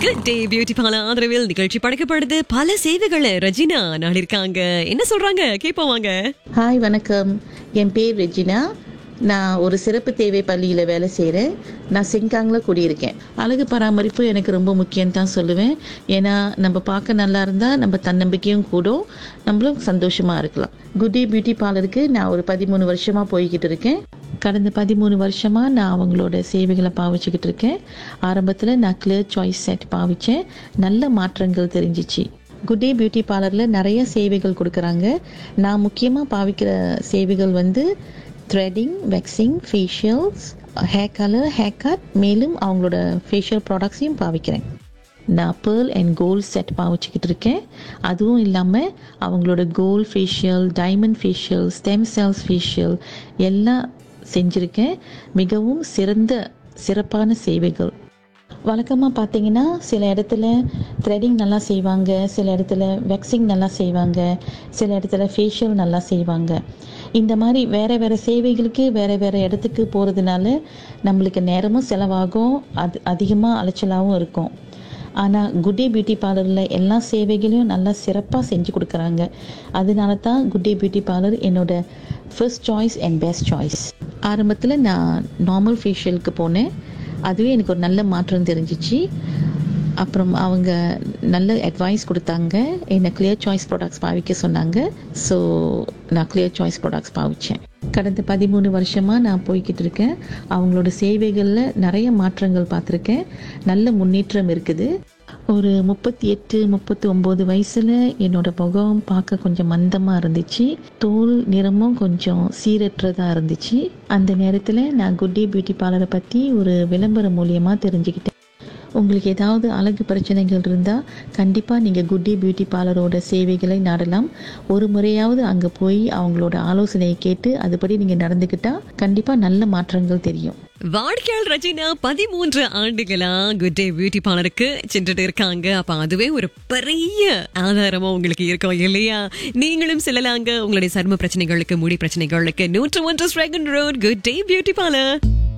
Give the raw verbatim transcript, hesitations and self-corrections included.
Good day beauty parlour ஆதரவில் நிகழ்ச்சி படைக்கப்படுது. பல சேவைகளை ரஜினா நாடிருக்காங்க. என்ன சொல்றாங்க கேட்போம் வாங்க. ஹாய் வணக்கம், என் பேர் ரெஜினா. நான் ஒரு சிறப்பு தேவை பள்ளியில் வேலை செய்கிறேன். நான் செங்காங்கில் குடியிருக்கேன். அழகு பராமரிப்பு எனக்கு ரொம்ப முக்கியம் தான் சொல்லுவேன். ஏன்னா நம்ம பார்க்க நல்லா இருந்தால் நம்ம தன்னம்பிக்கையும் கூடும், நம்மளும் சந்தோஷமாக இருக்கலாம். குட் டே பியூட்டி பார்லருக்கு நான் ஒரு பதிமூணு வருஷமாக போய்கிட்டு இருக்கேன். கடந்த பதிமூணு வருஷமாக நான் அவங்களோட சேவைகளை பாவிச்சுக்கிட்டு இருக்கேன். ஆரம்பத்தில் நான் கிளியர் சாய்ஸ் செட் பாவிச்சேன். நல்ல மாற்றங்கள் தெரிஞ்சிச்சு. குட் டே பியூட்டி பார்லரில் நிறைய சேவைகள் கொடுக்குறாங்க. நான் முக்கியமாக பாவிக்கிற சேவைகள் வந்து threading, vexing, facials, hair colour, hair cut, மேலும் அவங்களோட ஃபேஷியல் ப்ராடக்ட்ஸையும் பாவிக்கிறேன். நான் பேர்ல் அண்ட் கோல்ட் செட் பாவிச்சுக்கிட்டு இருக்கேன். அதுவும் இல்லாமல் அவங்களோட gold facial, diamond facial, stem cells facial எல்லாம் செஞ்சுருக்கேன். மிகவும் சிறந்த சிறப்பான சேவைகள். வழக்கமாக பார்த்தீங்கன்னா சில இடத்துல த்ரெட்டிங் நல்லா செய்வாங்க, சில இடத்துல வெக்ஸிங் நல்லா செய்வாங்க, சில இடத்துல ஃபேஷியல் நல்லா செய்வாங்க. இந்த மாதிரி வேறு வேறு சேவைகளுக்கு வேறு வேறு இடத்துக்கு போகிறதுனால நம்மளுக்கு நேரமும் செலவாகும், அது அதிகமாக அலைச்சலாகவும் இருக்கும். ஆனால் குட் டே பியூட்டி பார்லரில் எல்லா சேவைகளையும் நல்லா சிறப்பாக செஞ்சு கொடுக்குறாங்க. அதனால தான் குட் டே பியூட்டி பார்லர் என்னோட first choice and best choice. ஆரம்பத்தில் நான் நார்மல் ஃபேஷியலுக்கு போனேன். அதுவே எனக்கு ஒரு நல்ல மாற்றம் தெரிஞ்சிச்சு. அப்புறம் அவங்க நல்ல அட்வைஸ் கொடுத்தாங்க. என்னை கிளியர் சாய்ஸ் ப்ராடக்ட்ஸ் பாவிக்க சொன்னாங்க. ஸோ நான் கிளியர் சாய்ஸ் ப்ராடக்ட்ஸ் பாவித்தேன். கடந்த பதிமூணு வருஷமாக நான் போய்கிட்டு இருக்கேன். அவங்களோட சேவைகளில் நிறைய மாற்றங்கள் பார்த்துருக்கேன். நல்ல முன்னேற்றம் இருக்குது. ஒரு முப்பத்தி எட்டு முப்பத்தி ஒம்பது வயசில் என்னோடய முகம் பார்க்க கொஞ்சம் மந்தமாக இருந்துச்சு. தோல் நிறமும் கொஞ்சம் சீரற்றதாக இருந்துச்சு. அந்த நேரத்தில் நான் குட் டே பியூட்டி பார்லரை பற்றி ஒரு விளம்பரம் மூலியமாக தெரிஞ்சுக்கிட்டேன். உங்களுக்கு ஏதாவது அழகு பிரச்சனைகள் இருந்தால் கண்டிப்பாக நீங்கள் குட் டே பியூட்டி பார்லரோட சேவைகளை நாடலாம். ஒரு முறையாவது அங்கே போய் அவங்களோட ஆலோசனையை கேட்டு அதுபடி நீங்கள் நடந்துக்கிட்டால் கண்டிப்பாக நல்ல மாற்றங்கள் தெரியும். வாடிக்கையாளர் ரஜினா பதிமூன்று ஆண்டுகளா குட் டே பியூட்டி பார்லருக்கு சென்றுட்டு இருக்காங்க. அப்ப அதுவே ஒரு பெரிய ஆதாரமா உங்களுக்கு இருக்கும் இல்லையா? நீங்களும் செல்லலாங்க. உங்களுடைய சர்ம பிரச்சனைகளுக்கு, முடி பிரச்சனைகளுக்கு நூற்று ஒன்று ஸ்ட்ரைகன் road good day beauty parlour.